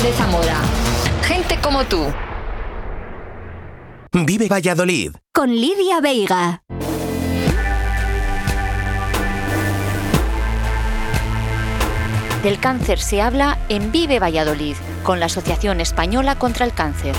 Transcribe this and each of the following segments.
de Zamora. Gente como tú. Vive Valladolid. Con Lidia Veiga. Del cáncer se habla en Vive Valladolid, con la Asociación Española contra el Cáncer.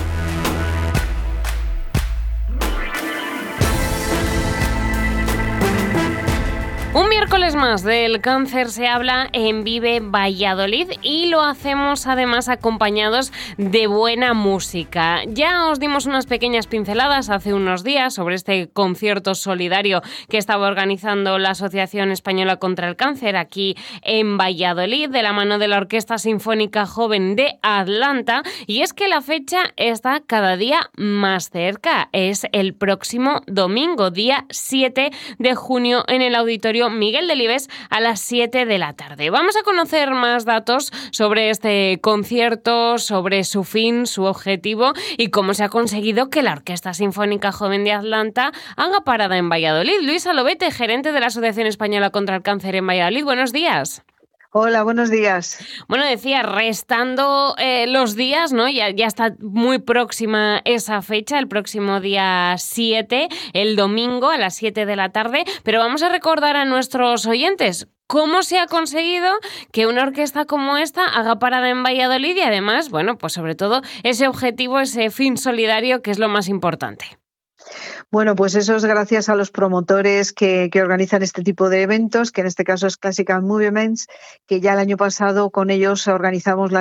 Un miércoles más del cáncer se habla en Vive Valladolid y lo hacemos además acompañados de buena música. Ya os dimos unas pequeñas pinceladas hace unos días sobre este concierto solidario que estaba organizando la Asociación Española contra el Cáncer aquí en Valladolid de la mano de la Orquesta Sinfónica Joven de Atlanta, y es que la fecha está cada día más cerca. Es el próximo domingo, día 7 de junio, en el Auditorio Miguel Delibes a las 7 de la tarde. Vamos a conocer más datos sobre este concierto, sobre su fin, su objetivo y cómo se ha conseguido que la Orquesta Sinfónica Joven de Atlanta haga parada en Valladolid. Luisa Lobete, gerente de la Asociación Española contra el Cáncer en Valladolid. Buenos días. Hola, buenos días. Bueno, decía, restando los días, ¿no? Ya está muy próxima esa fecha, el próximo día 7, el domingo a las 7 de la tarde, pero vamos a recordar a nuestros oyentes cómo se ha conseguido que una orquesta como esta haga parada en Valladolid y además, bueno, pues sobre todo ese objetivo, ese fin solidario que es lo más importante. Bueno, pues eso es gracias a los promotores que organizan este tipo de eventos, que en este caso es Classical Movements, que ya el año pasado con ellos organizamos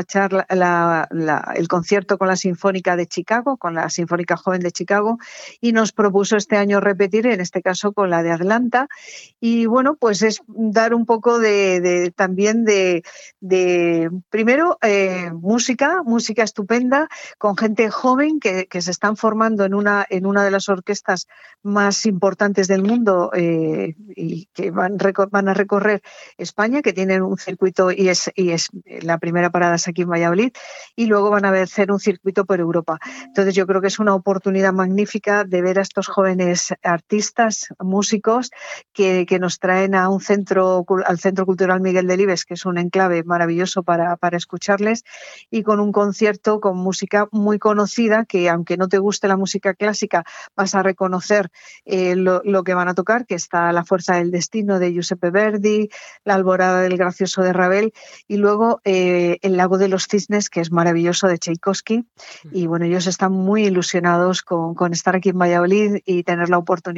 el concierto con la Sinfónica de Chicago, con la Sinfónica Joven de Chicago, y nos propuso este año repetir, en este caso con la de Atlanta. Y bueno, pues es dar un poco también de primero, música estupenda, con gente joven que se están formando en una de las orquestas más importantes del mundo y que van a recorrer España, que tienen un circuito y es la primera parada es aquí en Valladolid, y luego van a hacer un circuito por Europa. Entonces yo creo que es una oportunidad magnífica de ver a estos jóvenes artistas, músicos que nos traen al Centro Cultural Miguel Delibes, que es un enclave maravilloso para escucharles, y con un concierto con música muy conocida que, aunque no te guste la música clásica, vas a reconocer lo que van a tocar, que está La Fuerza del Destino de Giuseppe Verdi, La Alborada del Gracioso de Ravel, y luego El Lago de los Cisnes, que es maravilloso, de Tchaikovsky. Y bueno, ellos están muy ilusionados con estar aquí en Valladolid y tener la oportunidad